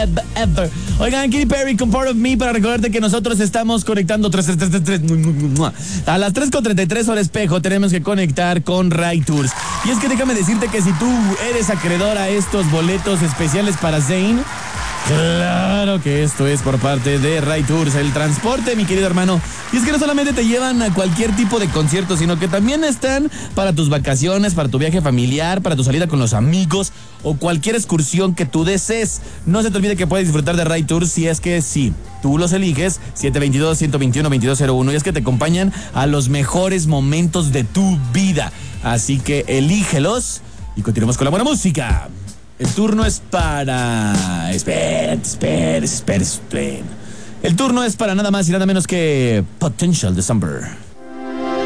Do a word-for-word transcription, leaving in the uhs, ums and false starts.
ever, ever. Oigan, Katy Perry con Part of Me para recordarte que nosotros estamos conectando tres, tres, tres, tres, tres. A las tres con treinta y tres hora espejo tenemos que conectar con Ray Tours. Y es que déjame decirte que si tú eres acreedor a estos boletos especiales para Zayn, claro que esto es por parte de Ray Tours, el transporte, mi querido hermano. Y es que no solamente te llevan a cualquier tipo de concierto, sino que también están para tus vacaciones, para tu viaje familiar, para tu salida con los amigos o cualquier excursión que tú desees. No se te olvide que puedes disfrutar de Ray Tours si es que sí, tú los eliges, siete dos dos, uno dos uno, dos dos cero uno, y es que te acompañan a los mejores momentos de tu vida. Así que elígelos y continuemos con la buena música. El turno es para... Espera, espera, espera, espera. El turno es para nada más y nada menos que Potential December.